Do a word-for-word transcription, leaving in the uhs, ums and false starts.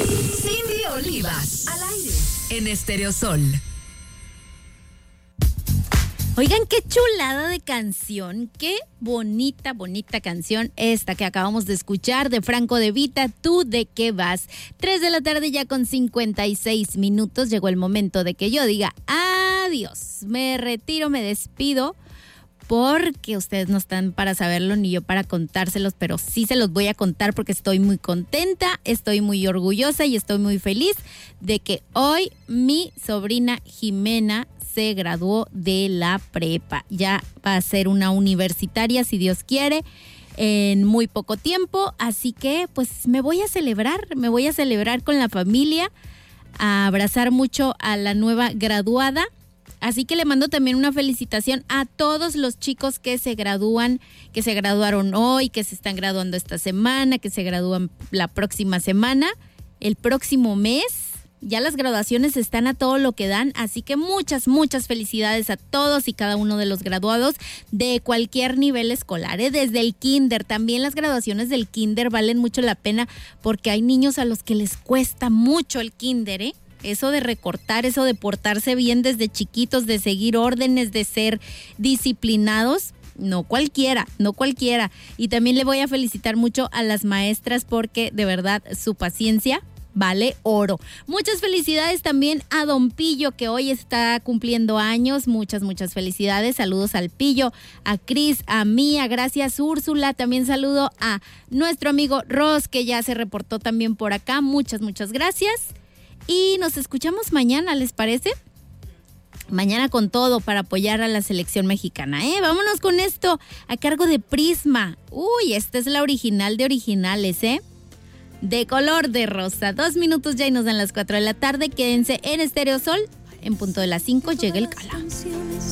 Cindy Olivas, al aire, en Estéreo Sol. Oigan, qué chulada de canción, qué bonita, bonita canción esta que acabamos de escuchar de Franco De Vita, ¿tú de qué vas? Tres de la tarde ya con cincuenta y seis minutos, llegó el momento de que yo diga adiós, me retiro, me despido, porque ustedes no están para saberlo ni yo para contárselos, pero sí se los voy a contar porque estoy muy contenta, estoy muy orgullosa y estoy muy feliz de que hoy mi sobrina Jimena se graduó de la prepa. Ya va a ser una universitaria, si Dios quiere, en muy poco tiempo. Así que, pues, me voy a celebrar, me voy a celebrar con la familia, a abrazar mucho a la nueva graduada. Así que le mando también una felicitación a todos los chicos que se gradúan, que se graduaron hoy, que se están graduando esta semana, que se gradúan la próxima semana, el próximo mes. Ya las graduaciones están a todo lo que dan, así que muchas, muchas felicidades a todos y cada uno de los graduados de cualquier nivel escolar, ¿eh? Desde el kinder. También las graduaciones del kinder valen mucho la pena porque hay niños a los que les cuesta mucho el kinder, ¿eh? Eso de recortar, eso de portarse bien desde chiquitos, de seguir órdenes, de ser disciplinados. No cualquiera, no cualquiera. Y también le voy a felicitar mucho a las maestras porque de verdad su paciencia vale oro. Muchas felicidades también a Don Pillo, que hoy está cumpliendo años. Muchas, muchas felicidades. Saludos al Pillo, a Cris, a Mía. Gracias, Úrsula. También saludo a nuestro amigo Ross, que ya se reportó también por acá. Muchas, muchas gracias. Y nos escuchamos mañana, ¿les parece? Mañana con todo para apoyar a la selección mexicana, ¿eh? Vámonos con esto a cargo de Prisma. Uy, esta es la original de originales, ¿eh? De color de rosa. Dos minutos ya y nos dan las cuatro de la tarde. Quédense en Estéreo Sol. En punto de las cinco llega el Cala.